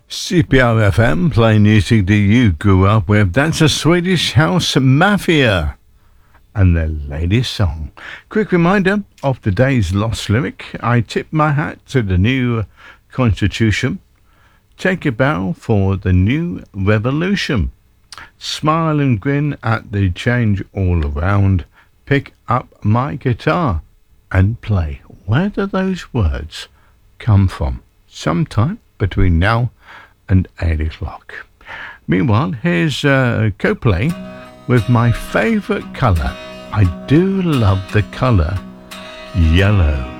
CPR FM, playing music that you grew up with. That's a Swedish House Mafia and their latest song. Quick reminder of today's lost lyric. I tip my hat to the new Constitution. Take a bow for the new revolution. Smile and grin at the change all around. Pick up my guitar and play. Where do those words come from? Sometime between now and 8 o'clock. Meanwhile, here's Coldplay with my favourite colour. I do love the colour yellow.